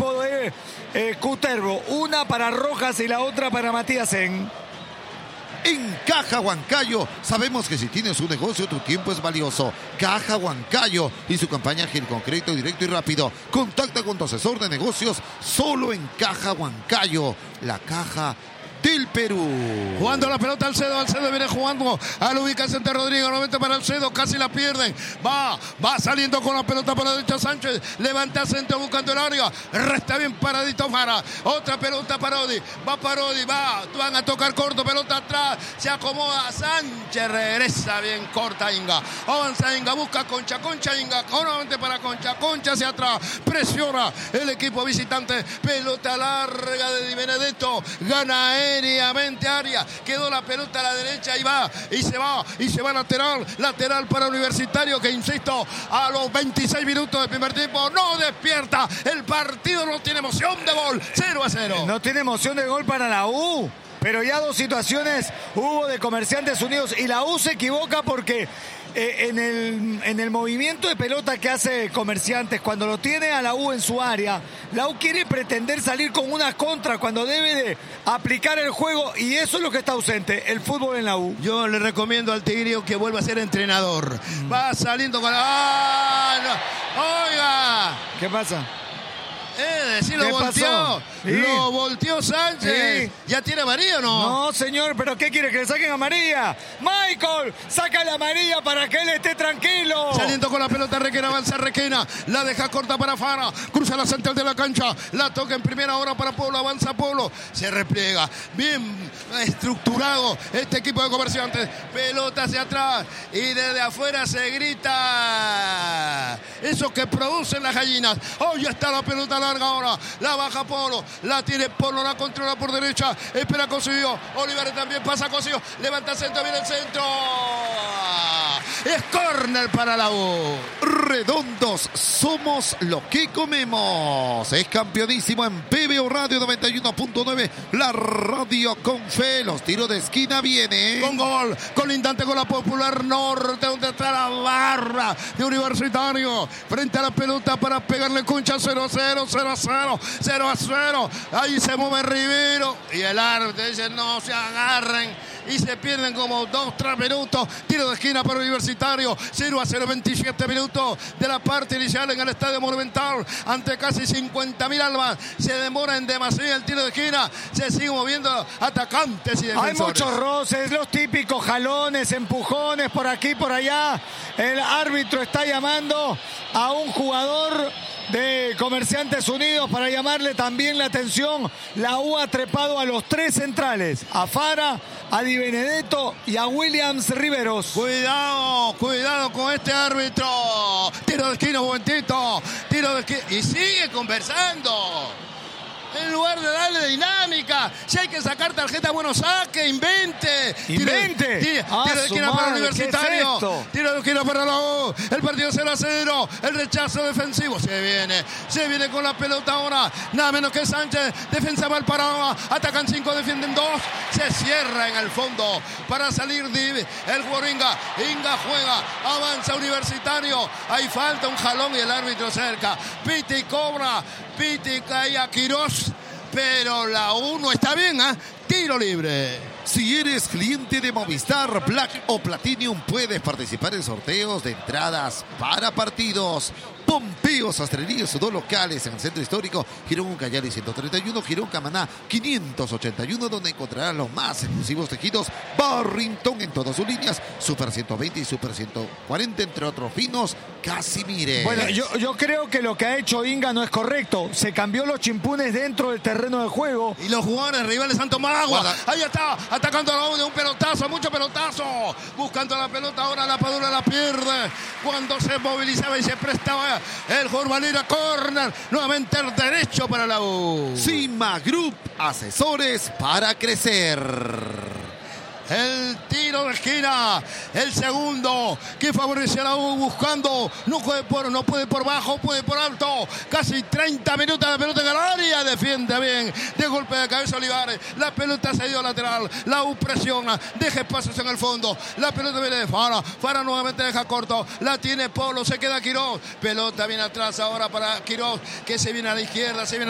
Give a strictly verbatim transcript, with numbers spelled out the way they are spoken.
equipo de eh, Cutervo. Una para Rojas y la otra para Matías En. En Caja Huancayo, sabemos que si tienes un negocio, tu tiempo es valioso. Caja Huancayo y su campaña Gil con crédito directo y rápido. Contacta con tu asesor de negocios solo en Caja Huancayo, la caja del Perú. Jugando la pelota Alcedo, Alcedo viene jugando a la ubicación de Rodrigo, nuevamente para Alcedo, casi la pierden, va, va saliendo con la pelota para la derecha Sánchez, levanta centro buscando el área, resta bien paradito Fara, otra pelota Parodi, va Parodi, va, van a tocar corto, pelota atrás, se acomoda Sánchez, regresa bien corta Inga, avanza Inga, busca Concha, Concha Inga, nuevamente para Concha, Concha hacia atrás, presiona el equipo visitante, pelota larga de Di Benedetto, gana él. Aéreamente área, quedó la pelota a la derecha y va, y se va, y se va lateral, lateral para Universitario que insisto, a los veintiséis minutos del primer tiempo no despierta, el partido no tiene emoción de gol, cero a cero. No tiene emoción de gol para la U, pero ya dos situaciones hubo de Comerciantes Unidos y la U se equivoca porque Eh, en, el, en el movimiento de pelota que hace Comerciantes, cuando lo tiene a la U en su área, la U quiere pretender salir con una contra cuando debe de aplicar el juego y eso es lo que está ausente, el fútbol en la U. Yo le recomiendo al Tigrillo que vuelva a ser entrenador. Mm. Va saliendo con la... ¡Ah, no! ¡Oiga! ¿Qué pasa? Eh, decir, lo volteó. Sí. Lo volteó Sánchez. Sí. ¿Ya tiene amarilla o no? No, señor, pero ¿qué quiere? ¿Que le saquen amarilla? Michael, saca la amarilla para que él esté tranquilo. Saliendo con la pelota Requena, avanza Requena. La deja corta para Fara. Cruza la central de la cancha. La toca en primera hora para Polo. Avanza Polo. Se repliega. Bien estructurado este equipo de Comerciantes. Pelota hacia atrás. Y desde afuera se grita. Eso que producen las gallinas. Oh, ya está la pelota larga ahora, la baja Polo, la tiene Polo, la controla por derecha, espera Cosillo, Olivares también pasa Cosillo, levanta centro, viene el centro, es córner para la U. Redondos, somos lo que comemos. Es campeonísimo en P B O Radio noventa y uno punto nueve, la radio con fe. Los tiros de esquina viene con gol, colindante con la Popular Norte, donde está la barra de Universitario, frente a la pelota para pegarle Concha. Cero a cero, cero a cero, cero a cero, ahí se mueve Rivero y el árbitro dice no se agarren y se pierden como dos, tres minutos. Tiro de esquina para Universitario, cero a cero, veintisiete minutos de la parte inicial en el Estadio Monumental ante casi cincuenta mil almas. Se demora en demasía el tiro de esquina, se siguen moviendo atacantes y defensores. Hay muchos roces, los típicos jalones, empujones por aquí, por allá. El árbitro está llamando a un jugador de Comerciantes Unidos para llamarle también la atención. La U ha trepado a los tres centrales, a Fara, a Di Benedetto y a Williams Riveros. Cuidado, cuidado con este árbitro. Tiro de esquina, momentito. Tiro de esquina. Y sigue conversando. En lugar de darle dinámica, si hay que sacar tarjeta, bueno, saque, invente. Invente. Tiro, tiro, tiro de esquina para Universitario. Es tiro de esquina para la U. El partido cero a cero. El rechazo defensivo. Se viene. Se viene con la pelota ahora. Nada menos que Sánchez. Defensa mal parada. Atacan cinco, defienden dos. Se cierra en el fondo para salir de el jugador Inga. Inga juega. Avanza Universitario. Hay falta, un jalón y el árbitro cerca. Piti cobra. Piti cae a Quirós. Pero la U no está bien, ¿eh? Tiro libre. Si eres cliente de Movistar Black o Platinum, puedes participar en sorteos de entradas para partidos. Pompeo Sastrería, sus dos locales en el centro histórico, Girón Ucayali ciento treinta y uno, Girón Camaná quinientos ochenta y uno, donde encontrarás los más exclusivos tejidos Barrington en todas sus líneas, Super ciento veinte y Super ciento cuarenta, entre otros finos, Casimire. Bueno, yo, yo creo que lo que ha hecho Inga no es correcto. Se cambió los chimpunes dentro del terreno de juego. Y los jugadores rivales han tomado agua. Guarda. Ahí está, atacando a la U de un pelotazo, mucho pelotazo. Buscando la pelota, ahora la Padula la pierde. Cuando se movilizaba y se prestaba el jugador Valera, córner, nuevamente el derecho para la U. Cima Group, asesores para crecer. El tiro de esquina, el segundo que favorece a la U buscando, no puede por, no puede por bajo, puede por alto, casi treinta minutos de pelota en el área, defiende bien, de golpe de cabeza Olivares, la pelota se dio lateral, la U presiona, deja espacios en el fondo, la pelota viene de Fara, Fara nuevamente deja corto, la tiene Polo, se queda Quirós, pelota viene atrás ahora para Quirós, que se viene a la izquierda, se viene